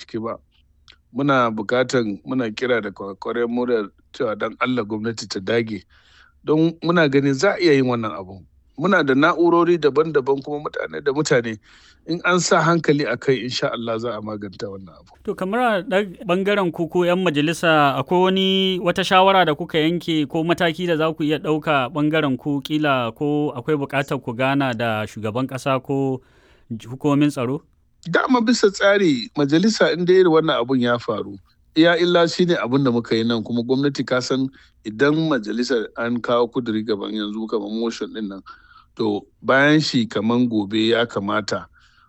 ciki ba. Muna kira da kwakwaren murya cewa don Allah gwamnati ta dage don muna ganin za a iya yin wannan abu. Muna da na'urori daban-daban kuma mutane in an sa hankali a kai insha Allah za a maganta wannan abu. To kamar a bangaren ku ko 'yan majalisa akwai wata shawara da kuka yanke ko mataki da za ku iya ɗauka bangaren ku kila ko akwai buƙatar ku gana da shugaban ƙasa ko hukumomin tsaro? Dama bisa tsari majalisa inda irin wannan abun ya faru. Iya illa shi ne abin da muka yi nan kuma gwamnati ka san idan majalisa an kawo kuduri gaban yanzu kamar motion din nan to bayan shi kamar gobe ya kamata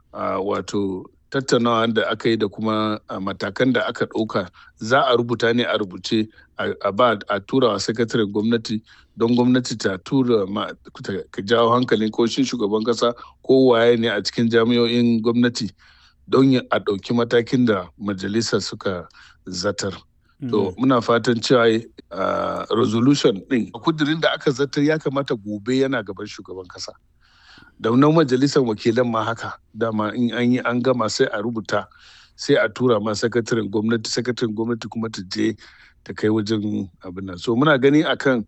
wato tattaunawa da aka yi da kuma matakan da aka ɗauka za a rubuta ne a rubuce a tura wa sakataren gwamnati don gwamnati ta tura ka jawo hankalin ko shi shugaban kasa ko waye ne a cikin jami'o'in gwamnati don a ɗauki matakin da majalisa suka zatar. To muna fatan cewa resolution ɗin kudirin da aka zatar ya kamata gobe yana gaban shugaban kasa. Da wannan majalisar wakilan ma haka dama in an yi an gama sai a rubuta sai a tura ma sakataren gwamnati kuma ta je ta kai wajen abin nan. So muna gani akan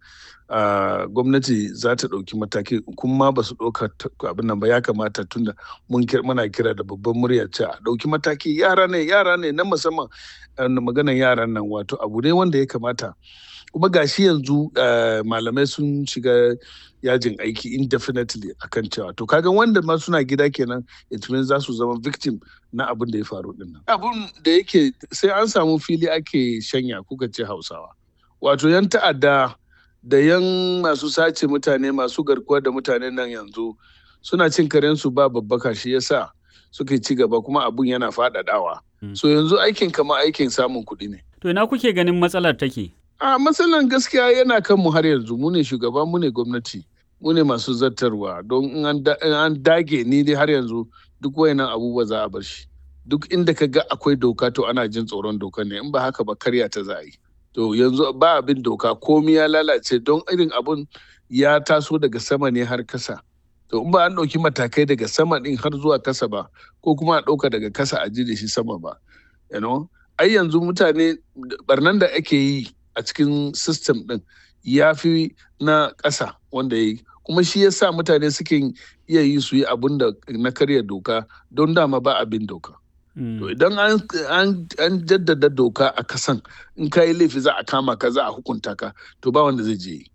gwamnati za ta ɗauki mataki kuma ba su ɗauka abin nan ba ya kamata tunda muna kira da babban murya ce a ɗauki mataki yara ne na musamman maganan yaran nan wato abu ne wanda ya kamata kuma gashi yanzu malamai sun shiga yajin aiki indefinitely akan cewa to kaga wanda ma suna gida kenan it means za su zama victim na abin da ya faru din nan. Abun da yake sai an samu fili ake shanya kuka ce Hausawa. Wato yan ta'adda da yan masu sace mutane masu garkuwa da mutane nan yanzu suna cin karensu ba babbaka shi yasa suke ci gaba kuma abun yana faɗaɗawa. So yanzu aikin kama aikin samun kuɗi ne. To ina kuke ganin matsalar take? Matsalan gaskiya yana kan mu har yanzu mu ne shugaba mu ne gwamnati mu ne masu zartarwa don in an dage ni dai har yanzu duk wayannan abubuwa za a bar shi duk inda ka ga akwai doka to ana jin tsoron doka ne in ba haka ba karya ta za a yi to yanzu ba abin doka komi ya lalace don irin abun ya taso daga sama ne har kasa to in ba an ɗauki matakai daga sama ɗin har zuwa kasa ba ko kuma a ɗauka daga kasa a ji da shi sama ba ai yanzu mutane barnan da ake yi a cikin system ɗin ya fi na ƙasa wanda ya yi kuma shi ya sa mutane suke iya yi su yi abin da na karya doka don dama ba abin doka. To idan an jaddada doka a kasan in ka yi laifi za a kama ka za a hukunta ka to ba wanda zai je yi.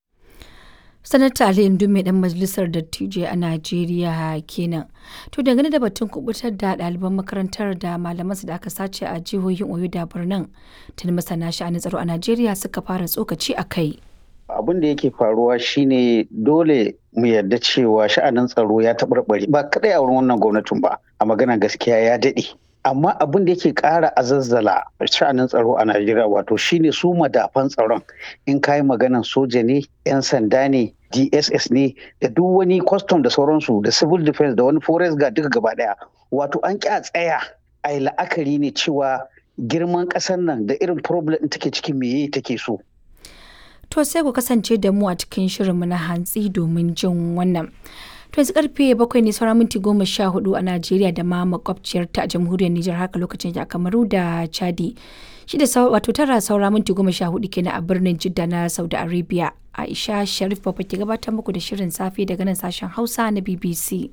Sanata Ali Indume dan majalisar dattijai a Najeriya kenan. To dangane da batun kubutar da ɗaliban makarantar da malamansu da aka sace a jihohin Oyo da Borno, tuni masana sha'anin tsaro a Najeriya suka fara tsokaci a kai. Abin da yake faruwa shine dole mu yarda cewa sha'anin tsaro ya taɓarɓare ba kadai a wurin wannan gwamnatin ba a magana gaskiya ya daɗe. Amma abin da yake ƙara azazzala sha'anin tsaro a Najeriya wato shine su madafan tsaron in kayi maganan soja ne, 'yan sanda ne, DSS ne da duk wani custom da sauransu da civil defense da wani forest guard duka gaba ɗaya. Wato an ƙi a tsaya a yi la'akari ne cewa girman ƙasar nan da irin problem take cikin meye take so. To sai ku kasance da mu a cikin shirinmu na hantsi domin jin wannan. To yanzu karfe 7 ne sauran minti 14 a Najeriya da ma makwabciyar ta a jamhuriyar Nijar haka lokacin da Kamaru da Chadi. Shi da wato tara saura minti 14 kenan a birnin Jidda na Saudi Arabia. Aisha Sharif Baba ke gabatar muku da shirin safe daga nan sashen Hausa na BBC.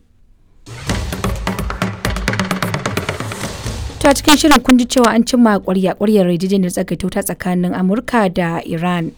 To a cikin shirin kun ji cewa an cimma ƙwaryar yarjejeniyar tsagaito ta tsakanin Amurka da Iran.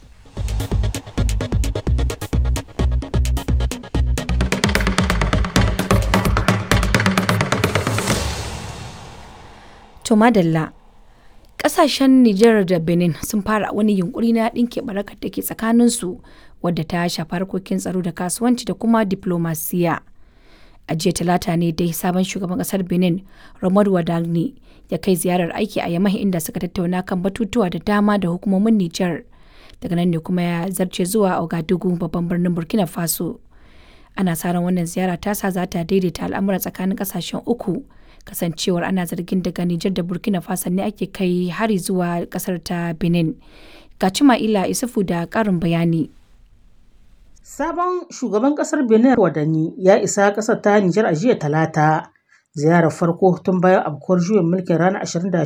To madalla, ƙasashen Nijar da Benin sun fara wani yunkuri na ɗinke barakar da ke tsakaninsu wadda ta shafi harkokin tsaro da kasuwanci da kuma diplomasiya. A jiya talata ne dai sabon shugaban ƙasar Benin, Romuald Wadagni, ya kai ziyarar aiki a Yamai inda suka tattauna kan batutuwa da dama da hukumomin Nijar. Daga nan ne kuma ya zarce zuwa Ouagadougou babban birnin Burkina Faso. Ana sa ran wannan ziyara tasa za ta daidaita al'amura tsakanin ƙasashen uku. Kasancewar ana zargin daga Nijar da Burkina Faso ne ake kai hari zuwa kasar ta Benin. Ga Cima'ila Isufu da ƙarin bayani. Sabon shugaban kasar Benin Wadani ya isa kasar ta Nijar a jiya talata. Ziyarar farko tun bayan afkuwar juyin mulkin ranar 26